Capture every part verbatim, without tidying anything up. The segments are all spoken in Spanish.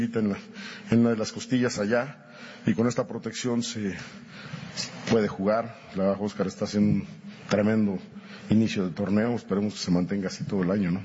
En, la, en una de las costillas allá, y con esta protección se puede jugar. La verdad, Óscar está haciendo un tremendo inicio de torneo, esperemos que se mantenga así todo el año, ¿no?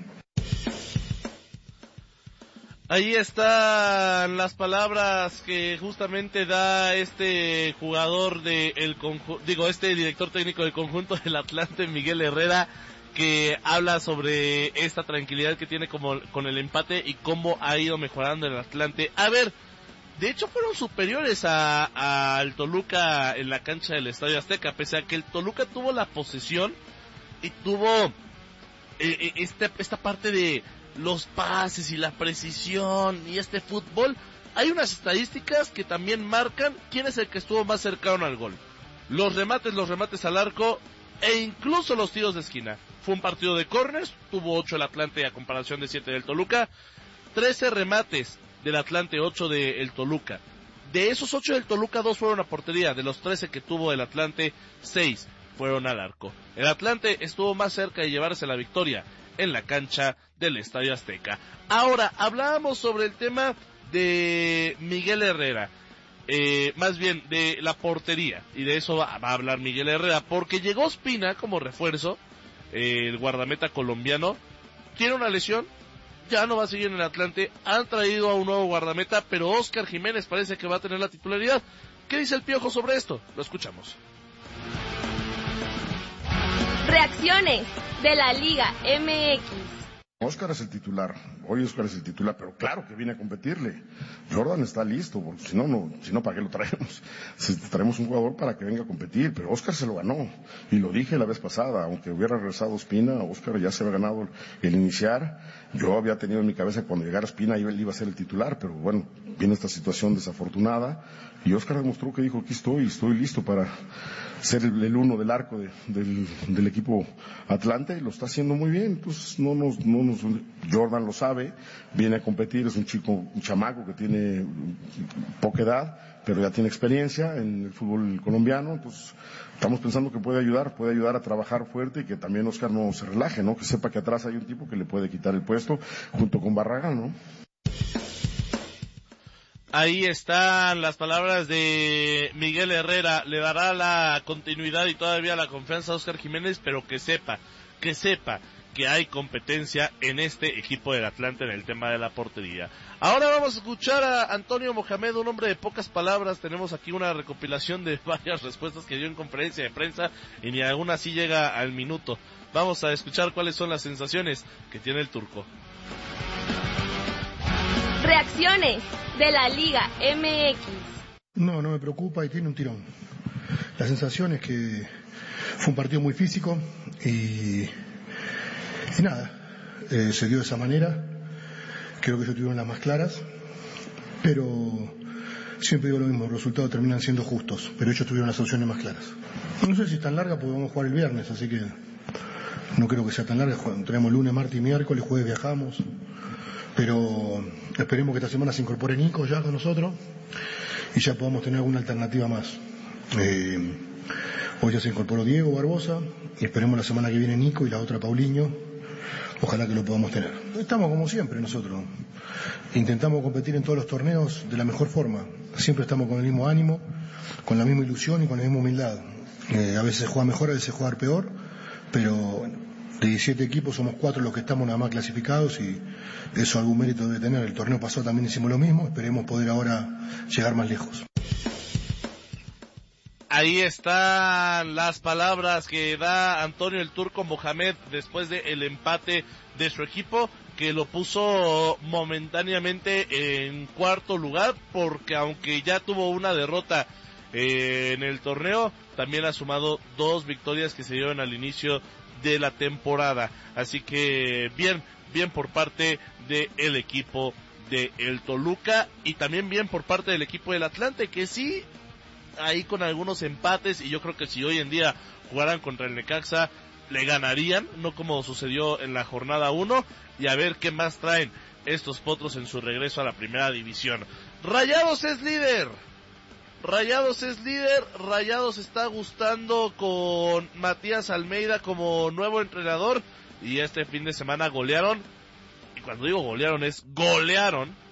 Ahí están las palabras que justamente da este jugador de el conju- digo este director técnico del conjunto del Atlante, Miguel Herrera, que habla sobre esta tranquilidad que tiene como con el empate y cómo ha ido mejorando el Atlante. A ver, de hecho fueron superiores a al Toluca en la cancha del Estadio Azteca, pese a que el Toluca tuvo la posesión y tuvo eh, este, esta parte de los pases y la precisión y este fútbol. Hay unas estadísticas que también marcan quién es el que estuvo más cercano al gol. Los remates, los remates al arco e incluso los tiros de esquina. Fue un partido de córners, tuvo ocho el Atlante a comparación de siete del Toluca, trece remates del Atlante, ocho del Toluca. De esos ocho del Toluca, dos fueron a portería, de los trece que tuvo el Atlante, seis fueron al arco. El Atlante estuvo más cerca de llevarse la victoria en la cancha del Estadio Azteca. Ahora, hablábamos sobre el tema de Miguel Herrera. Eh, más bien de la portería, y de eso va, va a hablar Miguel Herrera, porque llegó Ospina como refuerzo, eh, el guardameta colombiano, tiene una lesión, ya no va a seguir en el Atlante, han traído a un nuevo guardameta, pero Óscar Jiménez parece que va a tener la titularidad. ¿Qué dice el Piojo sobre esto? Lo escuchamos. Reacciones de la Liga M X. Óscar es el titular, hoy Óscar es el titular, pero claro que viene a competirle. Jordan está listo, porque si no, no, si no, ¿para qué lo traemos? Si traemos un jugador para que venga a competir, pero Óscar se lo ganó, y lo dije la vez pasada, aunque hubiera regresado Ospina, Óscar ya se había ganado el iniciar. Yo había tenido en mi cabeza que cuando llegara Ospina él iba a ser el titular, pero bueno, viene esta situación desafortunada, y Óscar demostró que dijo, aquí estoy, estoy listo para ser el, el uno del arco de, del, del equipo Atlante, y lo está haciendo muy bien. Entonces no nos, no nos, Jordan lo sabe, viene a competir, es un chico, un chamaco que tiene poca edad, pero ya tiene experiencia en el fútbol colombiano. Entonces estamos pensando que puede ayudar, puede ayudar a trabajar fuerte, y que también Óscar no se relaje, ¿no? Que sepa que atrás hay un tipo que le puede quitar el puesto junto con Barragán, ¿no? Ahí están las palabras de Miguel Herrera. Le dará la continuidad y todavía la confianza a Óscar Jiménez, pero que sepa, que sepa que hay competencia en este equipo del Atlante en el tema de la portería. Ahora vamos a escuchar a Antonio Mohamed, un hombre de pocas palabras. Tenemos aquí una recopilación de varias respuestas que dio en conferencia de prensa y ni alguna así llega al minuto. Vamos a escuchar cuáles son las sensaciones que tiene el turco. Reacciones de la Liga M X. No, no me preocupa y tiene un tirón. La sensación es que fue un partido muy físico y, y nada, eh, se dio de esa manera. Creo que ellos tuvieron las más claras, pero siempre digo lo mismo, los resultados terminan siendo justos, pero ellos tuvieron las opciones más claras. No sé si es tan larga porque vamos a jugar el viernes, así que no creo que sea tan larga. Tenemos lunes, martes y miércoles, jueves viajamos. Pero esperemos que esta semana se incorpore Nico ya con nosotros y ya podamos tener alguna alternativa más. Eh, hoy ya se incorporó Diego Barbosa y esperemos la semana que viene Nico y la otra Paulinho. Ojalá que lo podamos tener. Estamos como siempre nosotros. Intentamos competir en todos los torneos de la mejor forma. Siempre estamos con el mismo ánimo, con la misma ilusión y con la misma humildad. Eh, a veces se juega mejor, a veces se juega peor, pero bueno, de diecisiete equipos somos cuatro los que estamos nada más clasificados y eso algún mérito debe tener. El torneo pasado también hicimos lo mismo, esperemos poder ahora llegar más lejos. Ahí están las palabras que da Antonio el Turco Mohamed después del empate de su equipo, que lo puso momentáneamente en cuarto lugar, porque aunque ya tuvo una derrota eh, en el torneo, también ha sumado dos victorias que se dieron al inicio de la temporada. Así que bien, bien por parte del equipo de el Toluca y también bien por parte del equipo del Atlante, que sí, ahí con algunos empates, y yo creo que si hoy en día jugaran contra el Necaxa le ganarían, no como sucedió en la jornada uno, y a ver qué más traen estos potros en su regreso a la primera división. Rayados es líder, Rayados es líder, Rayados está gustando con Matías Almeida como nuevo entrenador, y este fin de semana golearon, y cuando digo golearon es golearon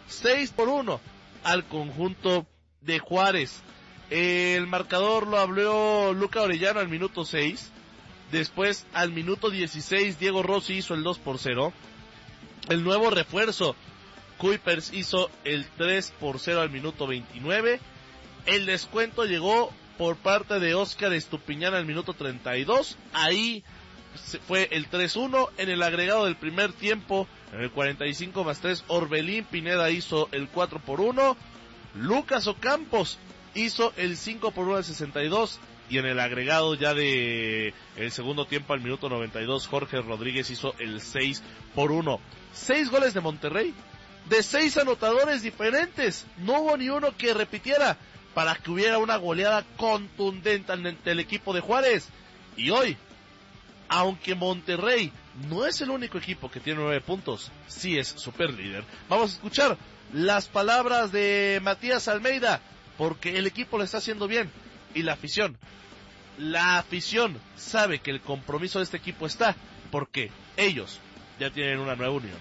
seis por uno al conjunto de Juárez. El marcador lo abrió Luca Orellana al minuto seis. Después, al minuto dieciséis, Diego Rossi hizo el dos por cero. El nuevo refuerzo, Kuipers, hizo el tres por cero al minuto veintinueve. El descuento llegó por parte de Óscar Estupiñán al minuto treinta y dos. Ahí fue el tres uno. En el agregado del primer tiempo, en el cuarenta y cinco más tres, Orbelín Pineda hizo el cuatro por uno. Lucas Ocampos hizo el cinco por uno al sesenta y dos. Y en el agregado ya de el segundo tiempo al minuto noventa y dos, Jorge Rodríguez hizo el seis por uno. Seis goles de Monterrey, de seis anotadores diferentes. No hubo ni uno que repitiera para que hubiera una goleada contundente ante el equipo de Juárez. Y hoy, aunque Monterrey no es el único equipo que tiene nueve puntos, sí es super líder. Vamos a escuchar las palabras de Matías Almeida, porque el equipo lo está haciendo bien. Y la afición, la afición sabe que el compromiso de este equipo está, porque ellos ya tienen una nueva unión.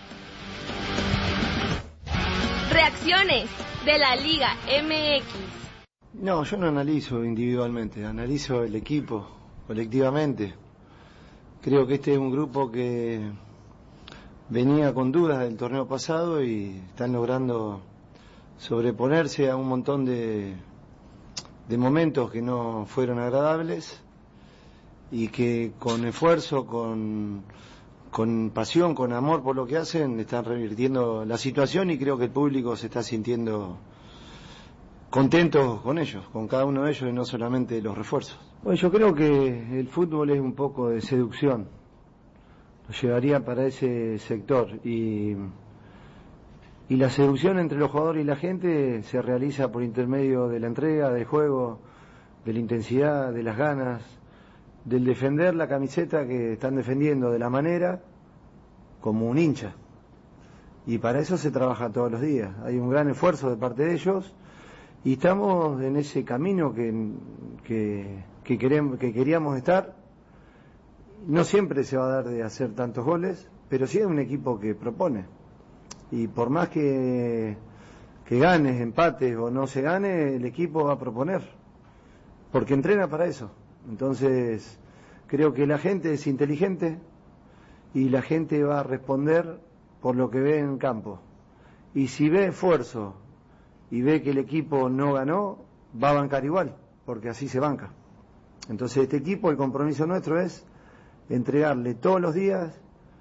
Reacciones de la Liga M X. No, yo no analizo individualmente, analizo el equipo, colectivamente. Creo que este es un grupo que venía con dudas del torneo pasado y están logrando sobreponerse a un montón de... de momentos que no fueron agradables y que con esfuerzo, con, con pasión, con amor por lo que hacen, están revirtiendo la situación y creo que el público se está sintiendo contento con ellos, con cada uno de ellos y no solamente los refuerzos. Bueno, yo creo que el fútbol es un poco de seducción, lo llevaría para ese sector y... Y la seducción entre los jugadores y la gente se realiza por intermedio de la entrega, del juego, de la intensidad, de las ganas, del defender la camiseta que están defendiendo de la manera como un hincha. Y para eso se trabaja todos los días. Hay un gran esfuerzo de parte de ellos y estamos en ese camino que, que, que, queremos, que queríamos estar. No siempre se va a dar de hacer tantos goles, pero sí es un equipo que propone. Y por más que, que ganes, empates o no se gane, el equipo va a proponer, porque entrena para eso. Entonces, creo que la gente es inteligente y la gente va a responder por lo que ve en campo. Y si ve esfuerzo y ve que el equipo no ganó, va a bancar igual, porque así se banca. Entonces, este equipo, el compromiso nuestro es entregarle todos los días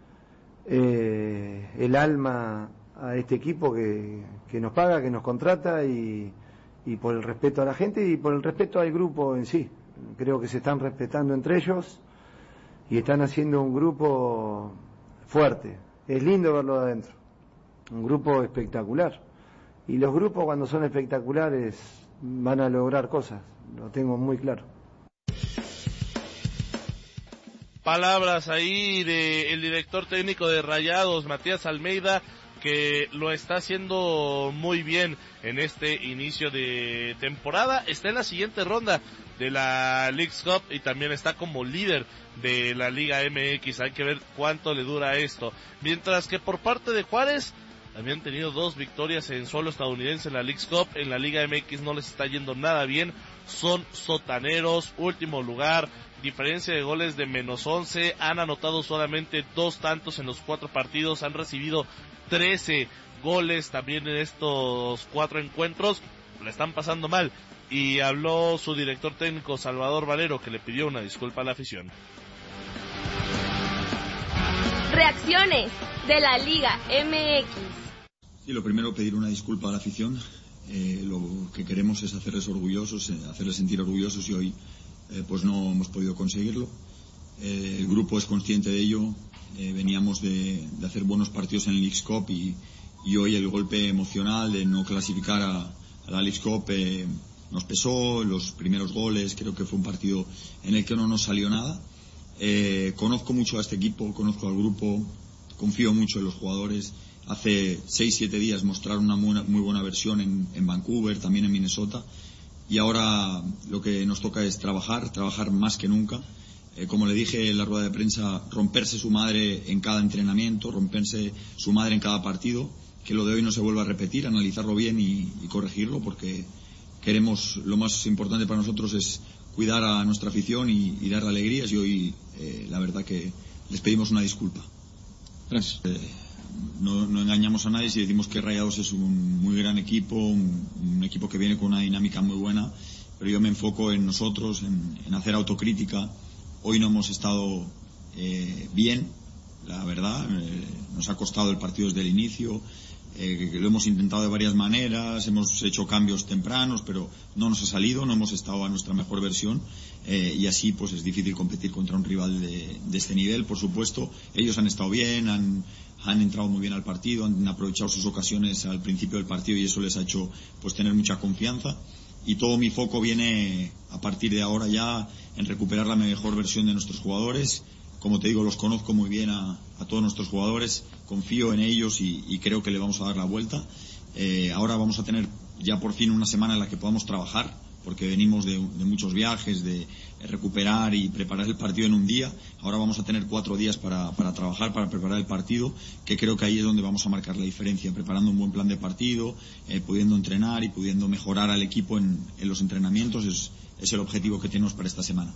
eh, el alma a este equipo que, que nos paga, que nos contrata y, y por el respeto a la gente y por el respeto al grupo en sí. Creo que se están respetando entre ellos y están haciendo un grupo fuerte. Es lindo verlo de adentro, un grupo espectacular. Y los grupos cuando son espectaculares van a lograr cosas, lo tengo muy claro. Palabras ahí del director técnico de Rayados, Matías Almeida, que lo está haciendo muy bien en este inicio de temporada. Está en la siguiente ronda de la Leagues Cup y también está como líder de la Liga M X. Hay que ver cuánto le dura esto. Mientras que por parte de Juárez, habían tenido dos victorias en suelo estadounidense en la Leagues Cup. En la Liga M X no les está yendo nada bien. Son sotaneros, último lugar, diferencia de goles de menos once. Han anotado solamente dos tantos en los cuatro partidos. Han recibido trece goles también en estos cuatro encuentros. Le están pasando mal. Y habló su director técnico Salvador Valero, que le pidió una disculpa a la afición. Reacciones de la Liga M X. Sí, lo primero, pedir una disculpa a la afición. Eh, lo que queremos es hacerles orgullosos, eh, hacerles sentir orgullosos y hoy eh, pues no hemos podido conseguirlo. Eh, el grupo es consciente de ello. Eh, veníamos de, de hacer buenos partidos en el Leagues Cup y, y hoy el golpe emocional de no clasificar a, a la Leagues Cup eh, nos pesó. Los primeros goles, creo que fue un partido en el que no nos salió nada. Eh, conozco mucho a este equipo, conozco al grupo, confío mucho en los jugadores. Hace seis siete días mostraron una muy, muy buena versión en, en Vancouver, también en Minnesota, y ahora lo que nos toca es trabajar, trabajar más que nunca. Eh, como le dije en la rueda de prensa, romperse su madre en cada entrenamiento, romperse su madre en cada partido que lo de hoy no se vuelva a repetir, analizarlo bien y, y corregirlo, porque queremos, lo más importante para nosotros es cuidar a nuestra afición y, y darle alegrías, y hoy eh, la verdad que les pedimos una disculpa. Gracias. Eh, no, no engañamos a nadie si decimos que Rayados es un muy gran equipo, un, un equipo que viene con una dinámica muy buena, pero yo me enfoco en nosotros, en, en hacer autocrítica. Hoy no hemos estado eh, bien, la verdad, eh, nos ha costado el partido desde el inicio. Eh, lo hemos intentado de varias maneras, hemos hecho cambios tempranos, pero no nos ha salido, no hemos estado a nuestra mejor versión, eh, y así pues es difícil competir contra un rival de, de este nivel. Por supuesto, ellos han estado bien, han, han entrado muy bien al partido, han aprovechado sus ocasiones al principio del partido y eso les ha hecho pues tener mucha confianza, y todo mi foco viene a partir de ahora ya en recuperar la mejor versión de nuestros jugadores. Como te digo, los conozco muy bien a, a todos nuestros jugadores, confío en ellos y, y creo que le vamos a dar la vuelta. Eh, ahora vamos a tener ya por fin una semana en la que podamos trabajar, porque venimos de, de muchos viajes, de recuperar y preparar el partido en un día. Ahora vamos a tener cuatro días para, para trabajar, para preparar el partido, que creo que ahí es donde vamos a marcar la diferencia, preparando un buen plan de partido, eh, pudiendo entrenar y pudiendo mejorar al equipo en, en los entrenamientos. Es, es el objetivo que tenemos para esta semana.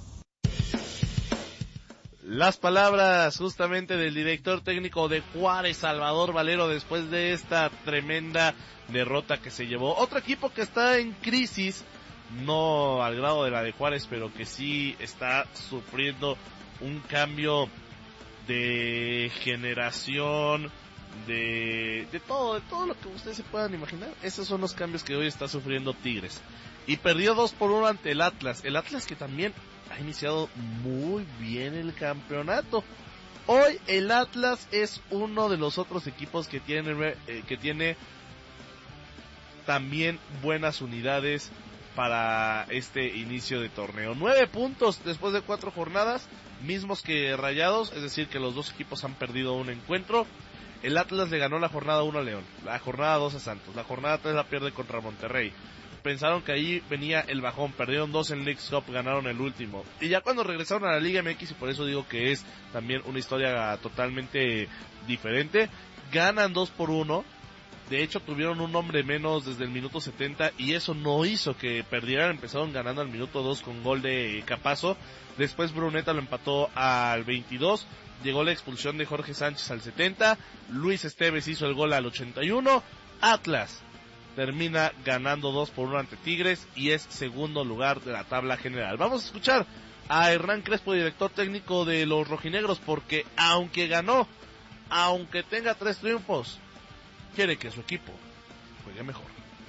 Las palabras justamente del director técnico de Juárez, Salvador Valero, después de esta tremenda derrota que se llevó. Otro equipo que está en crisis, no al grado de la de Juárez, pero que sí está sufriendo un cambio de generación, de, de todo, de todo lo que ustedes se puedan imaginar. Esos son los cambios que hoy está sufriendo Tigres. Y perdió dos por uno ante el Atlas. El Atlas que también ha iniciado muy bien el campeonato. Hoy el Atlas es uno de los otros equipos que tiene, eh, que tiene también buenas unidades para este inicio de torneo. Nueve puntos después de cuatro jornadas, mismos que Rayados, es decir que los dos equipos han perdido un encuentro. El Atlas le ganó la jornada uno a León, la jornada dos a Santos, la jornada tres la pierde contra Monterrey. Pensaron que ahí venía el bajón, perdieron dos en Leagues Cup, ganaron el último. Y ya cuando regresaron a la Liga M X, y por eso digo que es también una historia totalmente diferente, ganan dos por uno. De hecho tuvieron un hombre menos desde el minuto setenta y eso no hizo que perdieran. Empezaron ganando al minuto dos con gol de Capazo. Después Bruneta lo empató al veintidós. Llegó la expulsión de Jorge Sánchez al setenta. Luis Esteves hizo el gol al ochenta y uno. Atlas termina ganando dos por uno ante Tigres y es segundo lugar de la tabla general. Vamos a escuchar a Hernán Crespo, director técnico de los rojinegros, porque aunque ganó, aunque tenga tres triunfos, quiere que su equipo juegue mejor.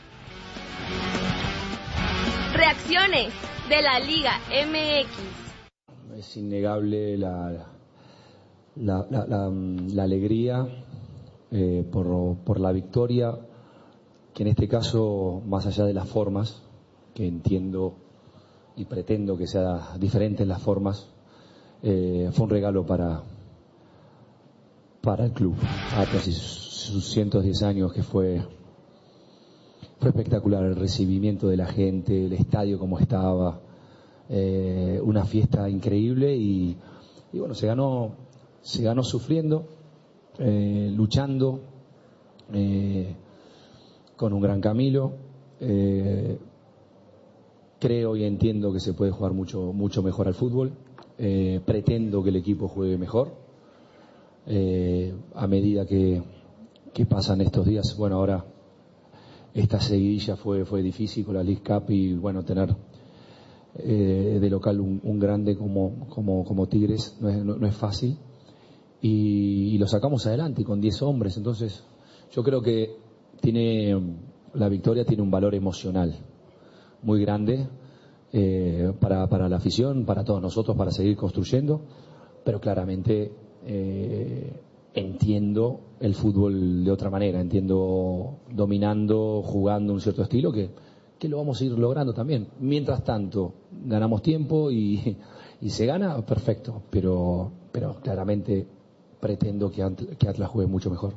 Reacciones de la Liga M X. Es innegable la, la, la, la, la alegría eh, por, por la victoria, que en este caso, más allá de las formas, que entiendo y pretendo que sea diferente en las formas, eh, fue un regalo para, para el club. Atlas y sus ciento diez años, que fue, fue espectacular el recibimiento de la gente, el estadio como estaba, eh, una fiesta increíble y, y bueno, se ganó, se ganó sufriendo, eh, luchando, eh, con un gran Camilo. Eh, creo y entiendo que se puede jugar mucho, mucho mejor al fútbol. Eh, pretendo que el equipo juegue mejor. Eh, a medida que, que pasan estos días, bueno, ahora esta seguidilla fue, fue difícil con la League Cup y bueno, tener eh, de local un, un grande como, como, como Tigres no es, no, no es fácil. Y, y lo sacamos adelante con diez hombres. Entonces, yo creo que tiene la victoria tiene un valor emocional muy grande eh, para, para la afición, para todos nosotros, para seguir construyendo, pero claramente eh, entiendo el fútbol de otra manera, entiendo dominando, jugando un cierto estilo que, que lo vamos a ir logrando también. Mientras tanto, ganamos tiempo y, y se gana, perfecto, pero, pero claramente pretendo que, que Atlas juegue mucho mejor.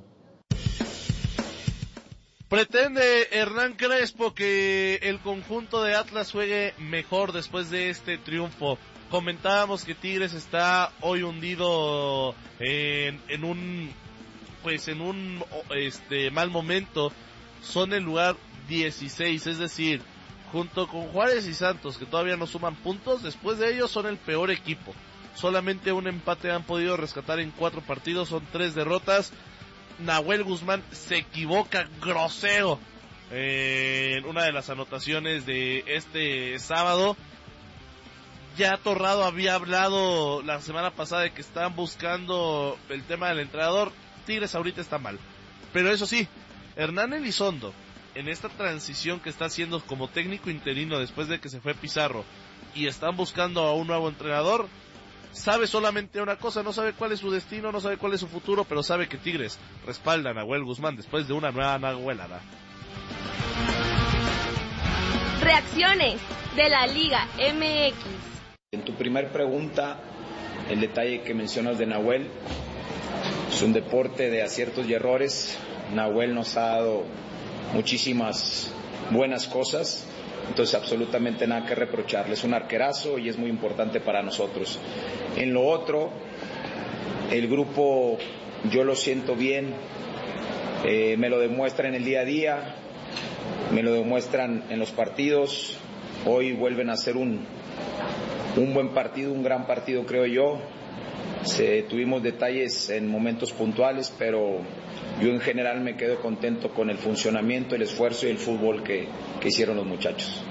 Pretende Hernán Crespo que el conjunto de Atlas juegue mejor después de este triunfo. Comentábamos que Tigres está hoy hundido en, en un pues en un este mal momento son el lugar dieciséis, es decir, junto con Juárez y Santos, que todavía no suman puntos, después de ellos son el peor equipo. Solamente un empate han podido rescatar en cuatro partidos, son tres derrotas. Nahuel Guzmán se equivoca grosero eh, en una de las anotaciones de este sábado. Ya Torrado había hablado la semana pasada de que estaban buscando el tema del entrenador. Tigres ahorita está mal, pero eso sí, Hernán Elizondo, en esta transición que está haciendo como técnico interino después de que se fue Pizarro y están buscando a un nuevo entrenador, sabe solamente una cosa, no sabe cuál es su destino, no sabe cuál es su futuro, pero sabe que Tigres respalda a Nahuel Guzmán después de una nueva nahuelada. Reacciones de la Liga M X. En tu primer pregunta, el detalle que mencionas de Nahuel, es un deporte de aciertos y errores. Nahuel nos ha dado muchísimas buenas cosas, entonces absolutamente nada que reprocharle. Es un arquerazo y es muy importante para nosotros. En lo otro, el grupo yo lo siento bien, eh, me lo demuestra en el día a día, me lo demuestran en los partidos. Hoy vuelven a ser un, un buen partido, un gran partido creo yo. Se, tuvimos detalles en momentos puntuales, pero yo en general me quedo contento con el funcionamiento, el esfuerzo y el fútbol que, que hicieron los muchachos.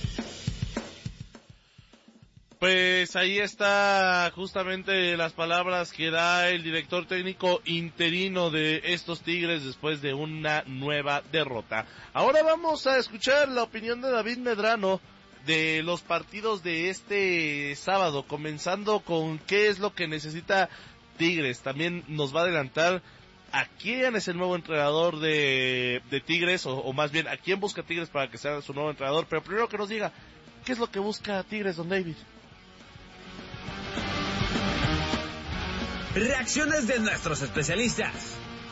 Pues ahí está justamente las palabras que da el director técnico interino de estos Tigres después de una nueva derrota. Ahora vamos a escuchar la opinión de David Medrano de los partidos de este sábado, comenzando con qué es lo que necesita Tigres. También nos va a adelantar a quién es el nuevo entrenador de, de Tigres, o, o más bien a quién busca Tigres para que sea su nuevo entrenador. Pero primero que nos diga, ¿qué es lo que busca Tigres, don David? Reacciones de nuestros especialistas.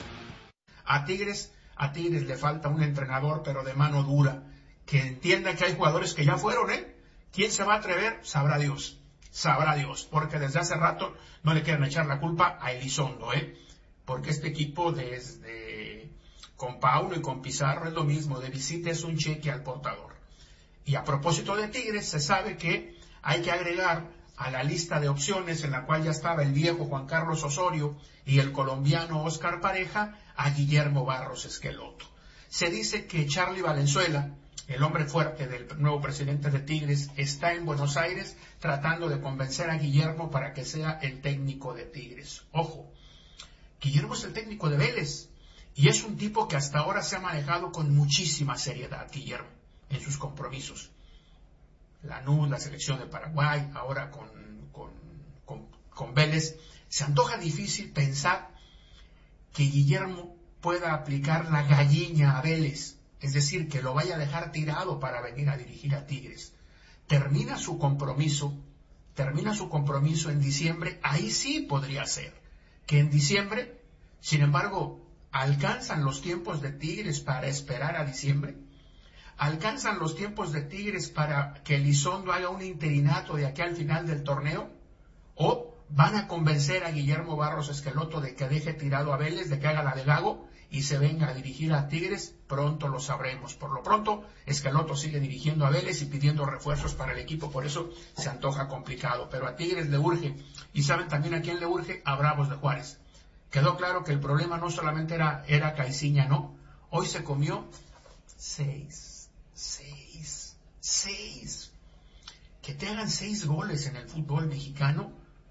A Tigres, a Tigres le falta un entrenador, pero de mano dura, que entienda que hay jugadores que ya fueron, ¿eh? ¿Quién se va a atrever? Sabrá Dios, sabrá Dios, porque desde hace rato no le quieren echar la culpa a Elizondo, ¿eh? Porque este equipo desde con Paulo y con Pizarro es lo mismo, de visita es un cheque al portador. Y a propósito de Tigres, se sabe que hay que agregar a la lista de opciones en la cual ya estaba el viejo Juan Carlos Osorio y el colombiano Oscar Pareja, a Guillermo Barros Esqueloto. Se dice que Charly Valenzuela, el hombre fuerte del nuevo presidente de Tigres, está en Buenos Aires tratando de convencer a Guillermo para que sea el técnico de Tigres. Ojo, Guillermo es el técnico de Vélez y es un tipo que hasta ahora se ha manejado con muchísima seriedad, Guillermo, en sus compromisos. Lanús, la selección de Paraguay, ahora con, con, con, con Vélez. Se antoja difícil pensar que Guillermo pueda aplicar la galliña a Vélez, es decir, que lo vaya a dejar tirado para venir a dirigir a Tigres. Termina su compromiso, termina su compromiso en diciembre, ahí sí podría ser que en diciembre, sin embargo, alcanzan los tiempos de Tigres para esperar a diciembre. ¿Alcanzan los tiempos de Tigres para que Elizondo haga un interinato de aquí al final del torneo? ¿O van a convencer a Guillermo Barros Esqueloto de que deje tirado a Vélez, de que haga la de Gago y se venga a dirigir a Tigres? Pronto lo sabremos. Por lo pronto, Esqueloto sigue dirigiendo a Vélez y pidiendo refuerzos para el equipo, por eso se antoja complicado. Pero a Tigres le urge, y ¿saben también a quién le urge? A Bravos de Juárez. Quedó claro que el problema no solamente era, era Caiciña, ¿no? Hoy se comió seis. Seis, seis. Que te hagan seis goles en el fútbol mexicano,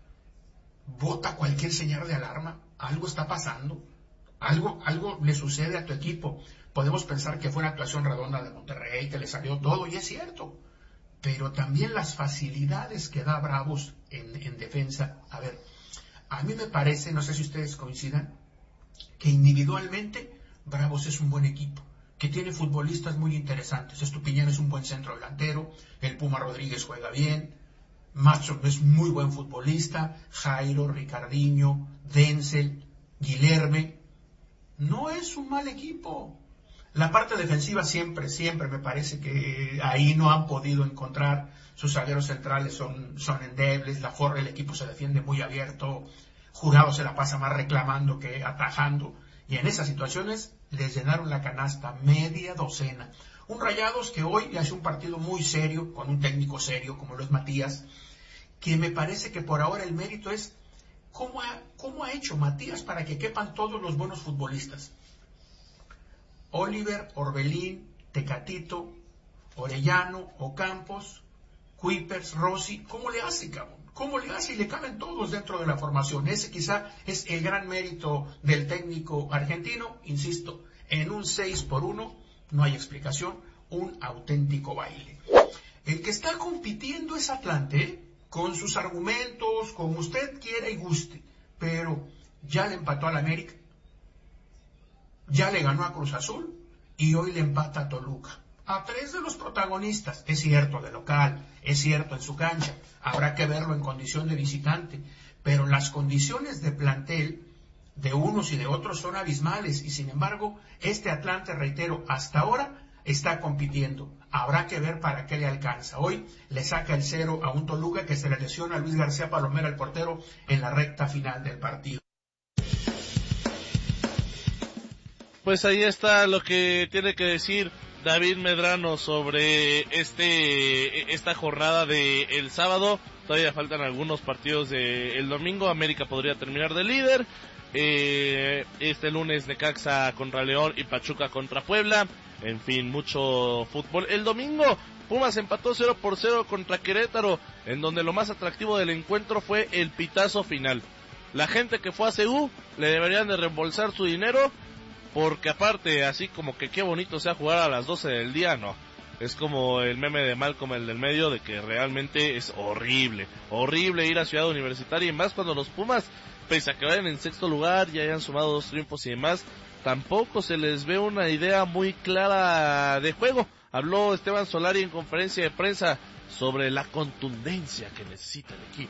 bota cualquier señal de alarma. Algo está pasando, algo, algo le sucede a tu equipo. Podemos pensar que fue una actuación redonda de Monterrey, que le salió todo, y es cierto, pero también las facilidades que da Bravos en, en defensa. A ver, a mí me parece, no sé si ustedes coincidan, que individualmente Bravos es un buen equipo, que tiene futbolistas muy interesantes. Estupiñán es un buen centro delantero, el Puma Rodríguez juega bien, Macho es muy buen futbolista, Jairo, Ricardinho, Denzel, Guilherme. No es un mal equipo. La parte defensiva siempre, siempre me parece que ahí no han podido encontrar. Sus zagueros centrales son, son endebles, la forra, el equipo se defiende muy abierto, Jurado se la pasa más reclamando que atajando, Y en esas situaciones les llenaron la canasta, media docena. Un Rayados que hoy hace un partido muy serio, con un técnico serio como lo es Matías, que me parece que por ahora el mérito es cómo ha, cómo ha hecho Matías para que quepan todos los buenos futbolistas. Oliver, Orbelín, Tecatito, Orellano, Ocampos, Kuipers, Rossi, ¿cómo le hace, cabrón? ¿Cómo le hace? Y le caben todos dentro de la formación. Ese quizá es el gran mérito del técnico argentino. Insisto, en un seis por uno no hay explicación, un auténtico baile. El que está compitiendo es Atlante, ¿eh? Con sus argumentos, como usted quiera y guste, pero ya le empató al América, ya le ganó a Cruz Azul y hoy le empata a Toluca. A tres de los protagonistas, es cierto, de local, es cierto en su cancha, habrá que verlo en condición de visitante, pero las condiciones de plantel de unos y de otros son abismales y sin embargo este Atlante, reitero, hasta ahora está compitiendo. Habrá que ver para qué le alcanza. Hoy le saca el cero a un Toluca que se le lesiona a Luis García Palomera, el portero, en la recta final del partido. Pues ahí está lo que tiene que decir David Medrano sobre este esta jornada de el sábado. Todavía faltan algunos partidos de el domingo. América podría terminar de líder. Eh, este lunes Necaxa contra León y Pachuca contra Puebla. En fin, mucho fútbol. El domingo Pumas empató cero por cero contra Querétaro, en donde lo más atractivo del encuentro fue el pitazo final. La gente que fue a C U le deberían de reembolsar su dinero, porque aparte, así como que qué bonito sea jugar a las doce del día, no. Es como el meme de Malcolm, el del medio, de que realmente es horrible. Horrible ir a Ciudad Universitaria, y más cuando los Pumas, pese a que vayan en sexto lugar y hayan sumado dos triunfos y demás, tampoco se les ve una idea muy clara de juego. Habló Esteban Solari en conferencia de prensa sobre la contundencia que necesita el equipo.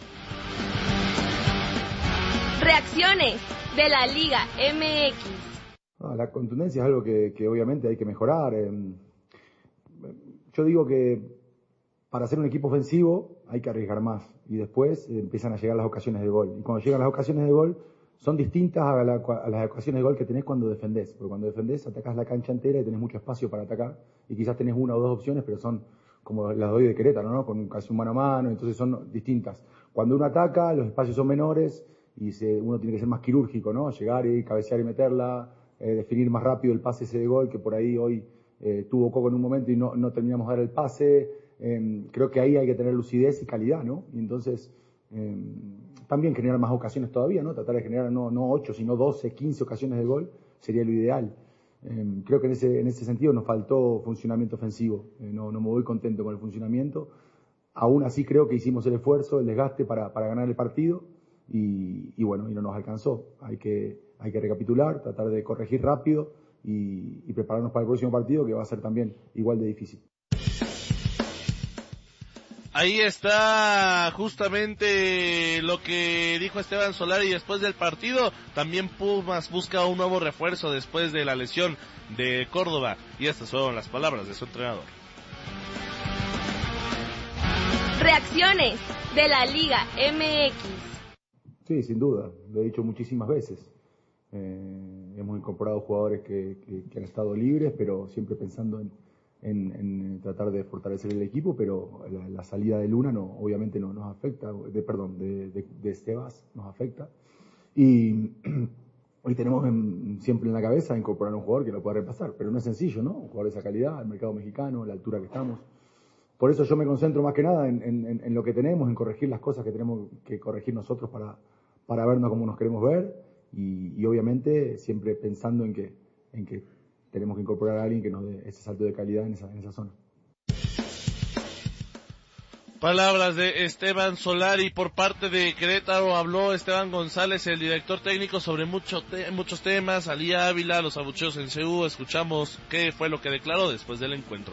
Reacciones de la Liga M X. No, la contundencia es algo que, que obviamente hay que mejorar. Eh, yo digo que para ser un equipo ofensivo hay que arriesgar más y después eh, empiezan a llegar las ocasiones de gol. Y cuando llegan las ocasiones de gol son distintas a, la, a las ocasiones de gol que tenés cuando defendés. Porque cuando defendés atacás la cancha entera y tenés mucho espacio para atacar y quizás tenés una o dos opciones, pero son como las de hoy de Querétaro, ¿no? Con casi un mano a mano, entonces son distintas. Cuando uno ataca, los espacios son menores y se, uno tiene que ser más quirúrgico, ¿no? Llegar y cabecear y meterla, eh, definir más rápido el pase ese de gol, que por ahí hoy eh, tuvo Coco en un momento y no, no terminamos de dar el pase. Eh, creo que ahí hay que tener lucidez y calidad, ¿no? Y entonces eh, también generar más ocasiones todavía, ¿no? Tratar de generar no, no ocho, sino doce, quince ocasiones de gol sería lo ideal. Eh, creo que en ese, en ese sentido nos faltó funcionamiento ofensivo. Eh, no, no me voy contento con el funcionamiento. Aún así creo que hicimos el esfuerzo, el desgaste para, para ganar el partido y, y bueno, y no nos alcanzó. Hay que, hay que recapitular, tratar de corregir rápido y, y prepararnos para el próximo partido, que va a ser también igual de difícil. Ahí está justamente lo que dijo Esteban Solari después del partido. También Pumas busca un nuevo refuerzo después de la lesión de Córdoba. Y estas son las palabras de su entrenador. Reacciones de la Liga M X. Sí, sin duda. Lo he dicho muchísimas veces. Eh, hemos incorporado jugadores que, que, que han estado libres, pero siempre pensando en En, en tratar de fortalecer el equipo, pero la, la salida de Luna no, obviamente no nos afecta, de, perdón, de, de, de Estebas nos afecta. Y hoy tenemos en, siempre en la cabeza incorporar un jugador que lo pueda repasar, pero no es sencillo, ¿no? Un jugador de esa calidad, el mercado mexicano, la altura que estamos. Por eso yo me concentro más que nada en, en, en lo que tenemos, en corregir las cosas que tenemos que corregir nosotros para, para vernos como nos queremos ver y, y obviamente siempre pensando en que, en que tenemos que incorporar a alguien que nos dé ese salto de calidad en esa, en esa zona. Palabras de Esteban Solari. Por parte de Querétaro habló Esteban González, el director técnico, sobre mucho te- muchos temas. Alía Ávila, los abucheos en C U. Escuchamos qué fue lo que declaró después del encuentro.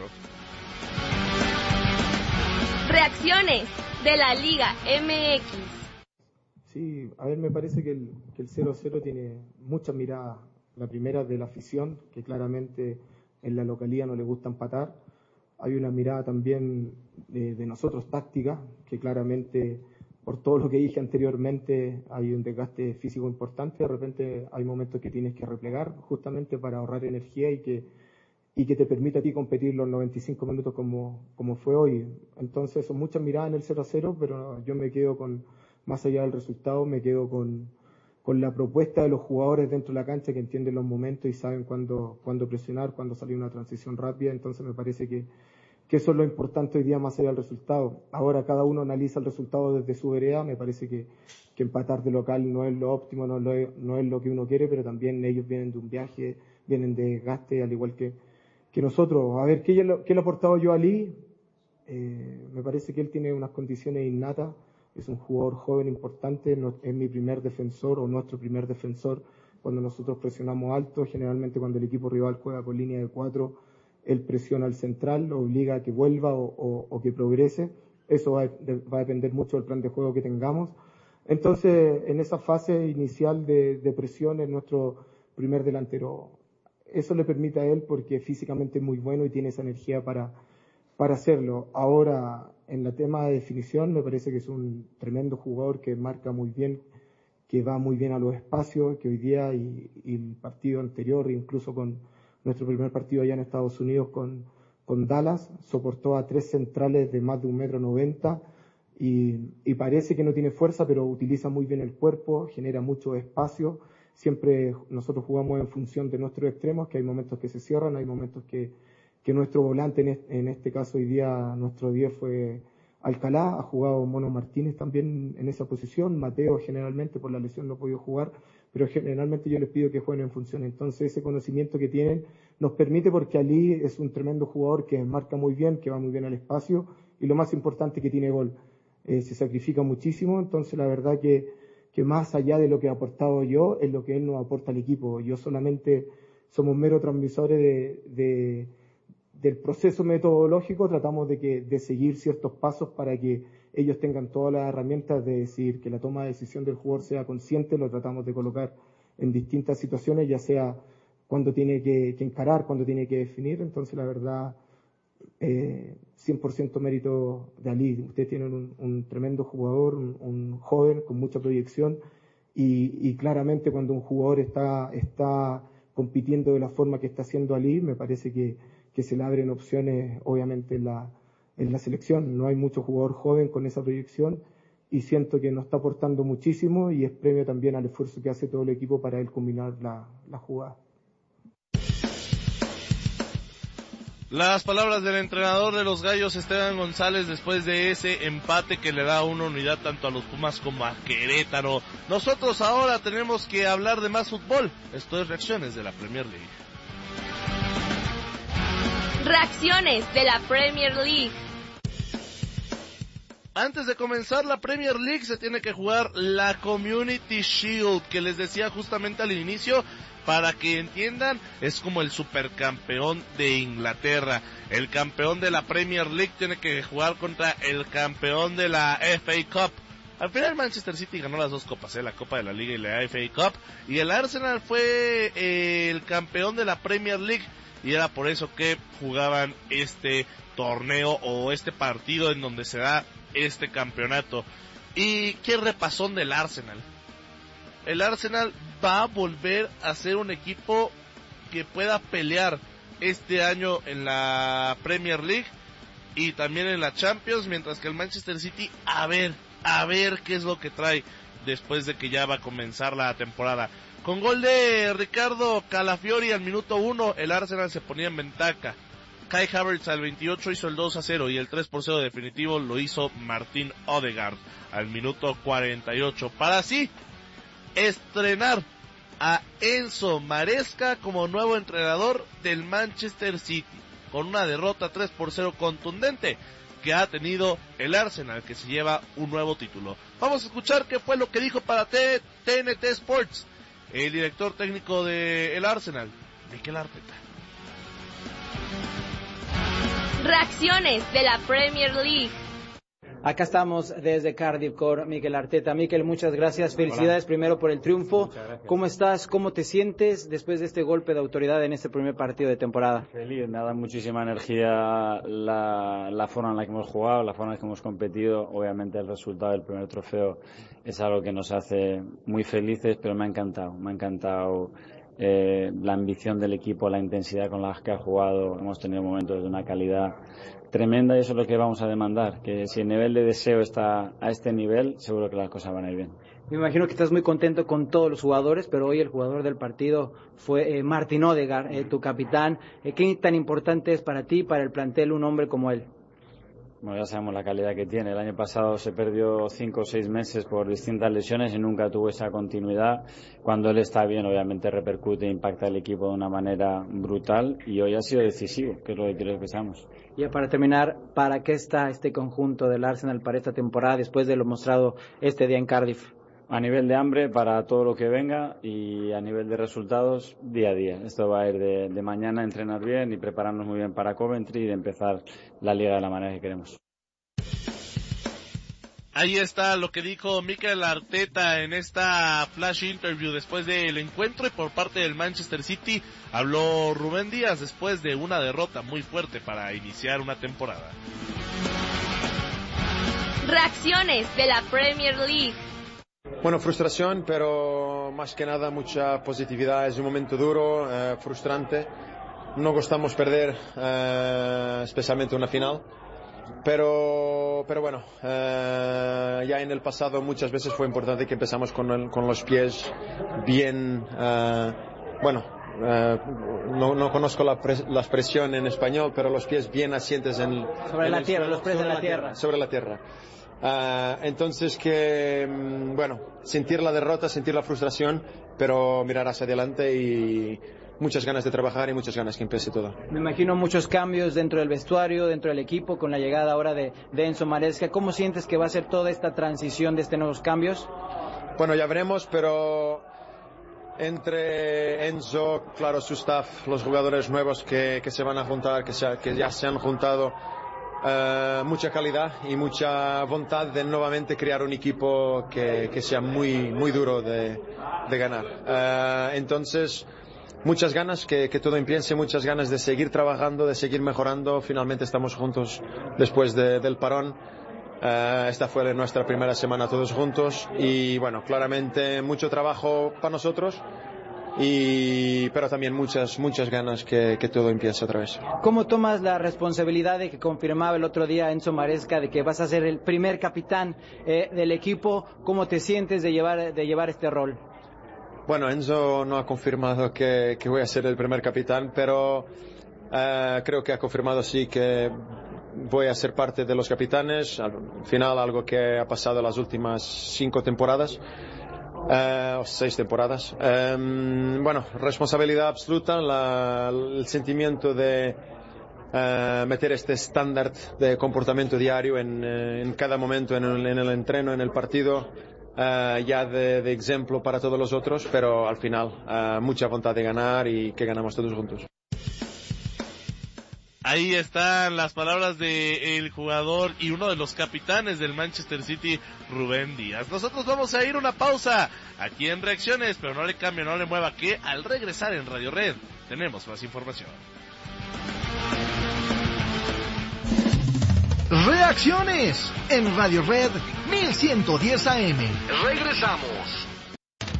Reacciones de la Liga M X. Sí, a ver, me parece que el, que el cero cero tiene muchas miradas. La primera de la afición, que claramente en la localía no le gusta empatar. Hay una mirada también de, de nosotros táctica, que claramente por todo lo que dije anteriormente, hay un desgaste físico importante, de repente hay momentos que tienes que replegar justamente para ahorrar energía y que, y que te permita a ti competir los noventa y cinco minutos como, como fue hoy. Entonces son muchas miradas en el cero a cero, pero yo me quedo con, más allá del resultado, me quedo con, con la propuesta de los jugadores dentro de la cancha que entienden los momentos y saben cuándo, cuándo presionar, cuándo salir una transición rápida. Entonces me parece que que eso es lo importante hoy día más allá del resultado. Ahora cada uno analiza el resultado desde su vereda, me parece que, que empatar de local no es lo óptimo, no es lo, no es lo que uno quiere, pero también ellos vienen de un viaje, vienen de desgaste, al igual que, que nosotros. A ver, ¿qué, qué le ha aportado yo a Ali? Eh, me parece que él tiene unas condiciones innatas, es un jugador joven importante, no, es mi primer defensor o nuestro primer defensor cuando nosotros presionamos alto, generalmente cuando el equipo rival juega con línea de cuatro, él presiona al central, lo obliga a que vuelva o, o, o que progrese. Eso va a, de, va a depender mucho del plan de juego que tengamos. Entonces, en esa fase inicial de, de presión es nuestro primer delantero. Eso le permite a él porque físicamente es muy bueno y tiene esa energía para, para hacerlo. Ahora, en el tema de definición, me parece que es un tremendo jugador que marca muy bien, que va muy bien a los espacios, que hoy día y, y el partido anterior, incluso con nuestro primer partido allá en Estados Unidos con, con Dallas, soportó a tres centrales de más de un metro noventa y, y parece que no tiene fuerza, pero utiliza muy bien el cuerpo, genera mucho espacio. Siempre nosotros jugamos en función de nuestros extremos, que hay momentos que se cierran, hay momentos que, que nuestro volante, en este, en este caso hoy día nuestro diez fue Alcalá, ha jugado Mono Martínez también en esa posición, Mateo generalmente por la lesión no ha podido jugar, pero generalmente yo les pido que jueguen en función. Entonces ese conocimiento que tienen nos permite, porque Ali es un tremendo jugador que marca muy bien, que va muy bien al espacio y lo más importante que tiene gol. Eh, se sacrifica muchísimo, entonces la verdad que, que más allá de lo que he aportado yo es lo que él nos aporta al equipo. Yo solamente somos meros transmisores de, de, del proceso metodológico, tratamos de, que, de seguir ciertos pasos para que ellos tengan todas las herramientas de decir que la toma de decisión del jugador sea consciente, lo tratamos de colocar en distintas situaciones, ya sea cuando tiene que, que encarar, cuando tiene que definir. Entonces la verdad, eh, cien por ciento mérito de Ali. Ustedes tienen un, un tremendo jugador, un, un joven con mucha proyección y, y claramente cuando un jugador está, está compitiendo de la forma que está haciendo Ali, me parece que, que se le abren opciones obviamente en la en la selección. No hay mucho jugador joven con esa proyección y siento que nos está aportando muchísimo y es premio también al esfuerzo que hace todo el equipo para él combinar la, la jugada. Las palabras del entrenador de los Gallos, Esteban González, después de ese empate que le da una unidad tanto a los Pumas como a Querétaro. Nosotros ahora tenemos que hablar de más fútbol. Esto es Reacciones de la Premier League. Reacciones de la Premier League. Antes de comenzar la Premier League se tiene que jugar la Community Shield, que les decía justamente al inicio, para que entiendan, es como el supercampeón de Inglaterra. El campeón de la Premier League tiene que jugar contra el campeón de la F A Cup. Al final Manchester City ganó las dos copas, ¿eh? La Copa de la Liga y la F A Cup, y el Arsenal fue eh, el campeón de la Premier League, y era por eso que jugaban este torneo o este partido en donde se da este campeonato. Y qué repasón del Arsenal. El Arsenal va a volver a ser un equipo que pueda pelear este año en la Premier League y también en la Champions, mientras que el Manchester City, a ver, a ver qué es lo que trae después de que ya va a comenzar la temporada. Con gol de Ricardo Calafiori al minuto uno, el Arsenal se ponía en ventaja. Kai Havertz al veintiocho hizo el dos a cero y el tres por cero definitivo lo hizo Martin Odegaard al minuto cuarenta y ocho, para así estrenar a Enzo Maresca como nuevo entrenador del Manchester City, con una derrota tres por cero contundente que ha tenido el Arsenal, que se lleva un nuevo título. Vamos a escuchar qué fue lo que dijo para T N T Sports el director técnico del Arsenal, Mikel Arteta. Reacciones de la Premier League. Acá estamos desde Cardiff con Mikel Arteta. Mikel, muchas gracias. Felicidades Hola. primero por el triunfo. ¿Cómo estás? ¿Cómo te sientes después de este golpe de autoridad en este primer partido de temporada? Feliz, me da muchísima energía la, la forma en la que hemos jugado, la forma en la que hemos competido. Obviamente el resultado del primer trofeo es algo que nos hace muy felices, pero me ha encantado. Me ha encantado eh, la ambición del equipo, la intensidad con la que ha jugado. Hemos tenido momentos de una calidad tremenda y eso es lo que vamos a demandar, que si el nivel de deseo está a este nivel, seguro que las cosas van a ir bien. Me imagino que estás muy contento con todos los jugadores, pero hoy el jugador del partido fue eh, Martin Odegaard, eh, tu capitán. Eh, ¿Qué tan importante es para ti, para el plantel, un hombre como él? Bueno, ya sabemos la calidad que tiene. El año pasado se perdió cinco o seis meses por distintas lesiones y nunca tuvo esa continuidad. Cuando él está bien, obviamente repercute e impacta al equipo de una manera brutal y hoy ha sido decisivo, que es lo que creo que pensamos. Y para terminar, ¿para qué está este conjunto del Arsenal para esta temporada después de lo mostrado este día en Cardiff? A nivel de hambre, para todo lo que venga, y a nivel de resultados, día a día. Esto va a ir de, de mañana, entrenar bien y prepararnos muy bien para Coventry y de empezar la liga de la manera que queremos. Ahí está lo que dijo Mikel Arteta en esta flash interview después del encuentro, y por parte del Manchester City habló Rubén Díaz después de una derrota muy fuerte para iniciar una temporada. Reacciones de la Premier League. Bueno, frustración, pero más que nada mucha positividad. Es un momento duro, eh, frustrante. No gustamos perder, eh, especialmente una final. Pero, pero bueno, eh, ya en el pasado muchas veces fue importante que empezamos con, el, con los pies bien, eh, bueno, eh, no, no conozco la, pres, la expresión en español, pero los pies bien asientes en, sobre en la el tierra, suelo, los pies en la, la tierra. tierra. Sobre la tierra. Uh, entonces que, bueno, sentir la derrota, sentir la frustración, pero mirar hacia adelante y muchas ganas de trabajar y muchas ganas que empiece todo. Me imagino muchos cambios dentro del vestuario, dentro del equipo, con la llegada ahora de, de Enzo Maresca. ¿Cómo sientes que va a ser toda esta transición de estos nuevos cambios? Bueno, ya veremos, pero entre Enzo, claro, su staff, los jugadores nuevos que, que se van a juntar, que, se, que ya se han juntado, Uh, mucha calidad y mucha voluntad de nuevamente crear un equipo que, que sea muy, muy duro de, de ganar. Uh, entonces, muchas ganas que, que todo empiece, muchas ganas de seguir trabajando, de seguir mejorando. Finalmente estamos juntos después de, del parón. Uh, esta fue nuestra primera semana todos juntos y bueno, claramente mucho trabajo para nosotros. Y, pero también muchas, muchas ganas que, que todo empiece otra vez. ¿Cómo tomas la responsabilidad de que confirmaba el otro día Enzo Maresca de que vas a ser el primer capitán eh, del equipo? ¿Cómo te sientes de llevar, de llevar este rol? Bueno, Enzo no ha confirmado que, que voy a ser el primer capitán, pero uh, creo que ha confirmado sí que voy a ser parte de los capitanes. Al final, algo que ha pasado las últimas cinco temporadas. Uh, seis temporadas. Um, bueno, responsabilidad absoluta, la, el sentimiento de uh, meter este estándar de comportamiento diario en, en cada momento, en el, en el entreno, en el partido, uh, ya de, de ejemplo para todos los otros, pero al final uh, mucha voluntad de ganar y que ganamos todos juntos. Ahí están las palabras del jugador y uno de los capitanes del Manchester City, Rubén Díaz. Nosotros vamos a ir a una pausa aquí en Reacciones, pero no le cambie, no le mueva, que al regresar en Radio Red tenemos más información. Reacciones en Radio Red mil ciento diez A M. Regresamos.